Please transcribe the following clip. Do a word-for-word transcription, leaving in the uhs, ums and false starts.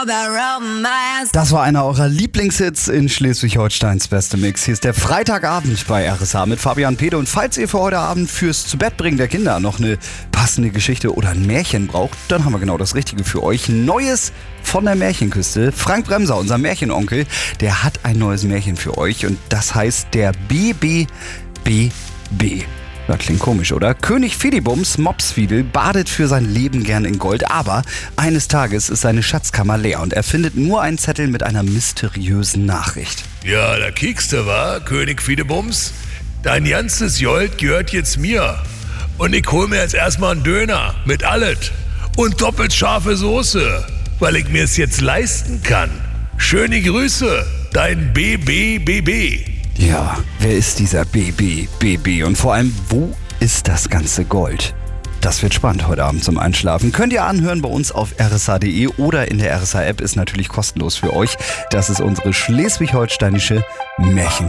Das war einer eurer Lieblingshits in Schleswig-Holsteins beste Mix. Hier ist der Freitagabend bei R S H mit Fabian Pede. Und falls ihr für heute Abend fürs Zubettbringen der Kinder noch eine passende Geschichte oder ein Märchen braucht, dann haben wir genau das Richtige für euch. Neues von der Märchenküste. Frank Bremser, unser Märchenonkel, der hat ein neues Märchen für euch. Und das heißt der B B B B. Das klingt komisch, oder? König Fidibums, Mopsfiedel, badet für sein Leben gern in Gold, aber eines Tages ist seine Schatzkammer leer und er findet nur einen Zettel mit einer mysteriösen Nachricht. Ja, da kiekst du, wa, König Fidibums? Dein ganzes Gold gehört jetzt mir. Und ich hol mir jetzt erstmal einen Döner mit allet und doppelt scharfe Soße, weil ich mir es jetzt leisten kann. Schöne Grüße, dein B B B B. Ja, wer ist dieser B B B B und vor allem, wo ist das ganze Gold? Das wird spannend heute Abend zum Einschlafen. Könnt ihr anhören bei uns auf r s h punkt d e oder in der R S H-App, ist natürlich kostenlos für euch. Das ist unsere schleswig-holsteinische Märchenküste.